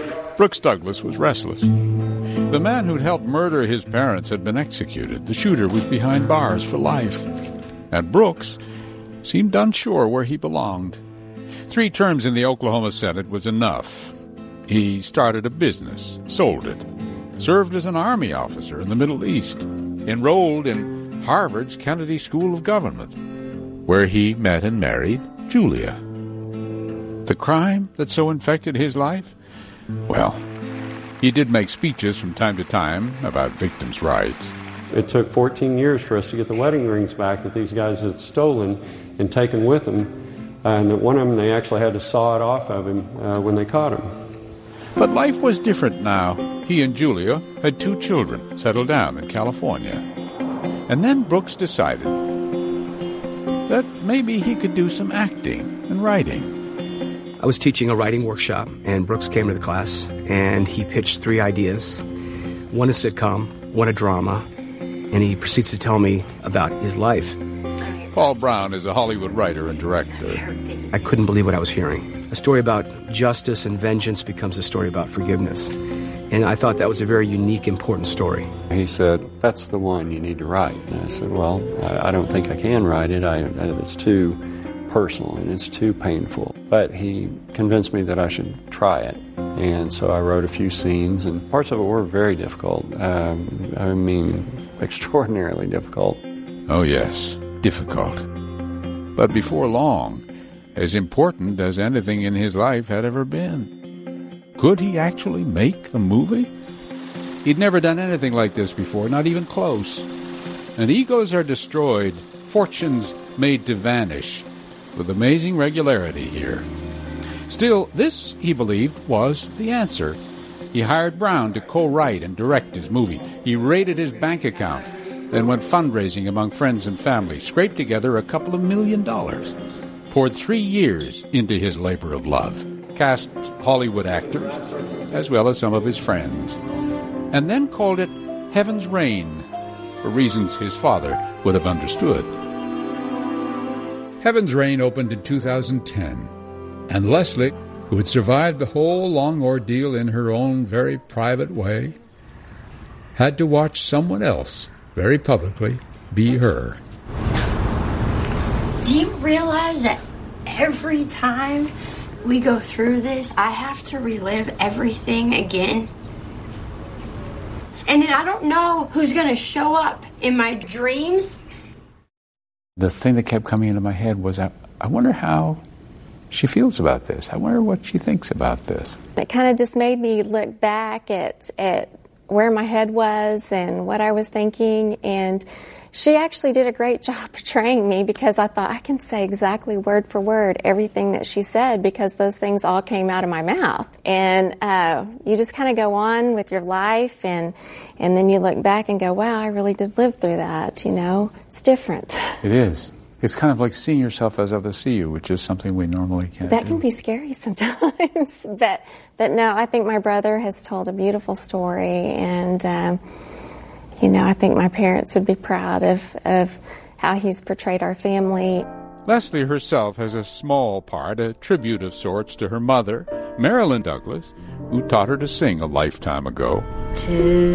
Brooks Douglas was restless. The man who'd helped murder his parents had been executed. The shooter was behind bars for life. And Brooks seemed unsure where he belonged. 3 terms in the Oklahoma Senate was enough. He started a business, sold it, served as an Army officer in the Middle East, enrolled in Harvard's Kennedy School of Government, where he met and married Julia. The crime that so infected his life? Well, he did make speeches from time to time about victims' rights. It took 14 years for us to get the wedding rings back that these guys had stolen and taken with them. And one of them, they actually had to saw it off of him when they caught him. But life was different now. He and Julia had 2 children, settled down in California. And then Brooks decided that maybe he could do some acting and writing. I was teaching a writing workshop, and Brooks came to the class, and he pitched 3 ideas. One a sitcom, one a drama, and he proceeds to tell me about his life. Paul Brown is a Hollywood writer and director. I couldn't believe what I was hearing. A story about justice and vengeance becomes a story about forgiveness. And I thought that was a very unique, important story. He said, "That's the one you need to write." And I said, "Well, I don't think I can write it. It's too personal and it's too painful." But he convinced me that I should try it. And so I wrote a few scenes, and parts of it were very difficult. Extraordinarily difficult. Oh, yes, difficult. But before long, as important as anything in his life had ever been. Could he actually make a movie? He'd never done anything like this before, not even close. And egos are destroyed, fortunes made to vanish, with amazing regularity here. Still, this, he believed, was the answer. He hired Brown to co-write and direct his movie. He raided his bank account, then went fundraising among friends and family, scraped together a couple of $1 million, poured 3 years into his labor of love, cast Hollywood actors, as well as some of his friends, and then called it Heaven's Rain, for reasons his father would have understood. Heaven's Rain opened in 2010, and Leslie, who had survived the whole long ordeal in her own very private way, had to watch someone else, very publicly, be her. Do you realize that every time we go through this, I have to relive everything again? And then I don't know who's going to show up in my dreams. The thing that kept coming into my head was, I wonder how she feels about this. I wonder what she thinks about this. It kind of just made me look back at where my head was and what I was thinking, and she actually did a great job portraying me, because I thought I can say exactly word for word everything that she said, because those things all came out of my mouth. And you just kind of go on with your life, and then you look back and go, wow, I really did live through that, you know. It's different. It is. It's kind of like seeing yourself as others see you, which is something we normally can't That do. can be scary sometimes. But no, I think my brother has told a beautiful story, and you know, I think my parents would be proud of how he's portrayed our family. Leslie herself has a small part, a tribute of sorts, to her mother, Marilyn Douglas, who taught her to sing a lifetime ago. 'Tis